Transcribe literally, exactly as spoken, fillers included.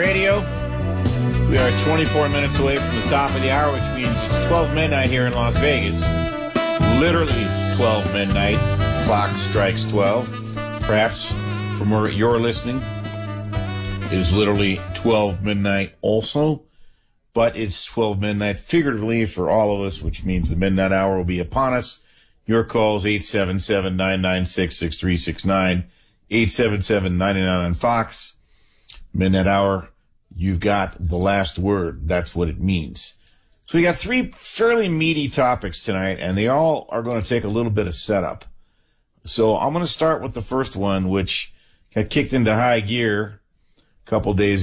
Radio. We are twenty-four minutes away from the top of the hour, which means it's twelve midnight here in Las Vegas. Literally twelve midnight. Clock strikes twelve. Perhaps from where you're listening, it is literally twelve midnight also. But it's twelve midnight figuratively for all of us, which means the midnight hour will be upon us. Your calls, eight seven seven, nine nine six, six three six nine, eight seven seven, nine nine on Fox. Midnight hour, you've got the last word. That's what it means. So we got three fairly meaty topics tonight, and they all are going to take a little bit of setup. So I'm going to start with the first one, which got kicked into high gear a couple days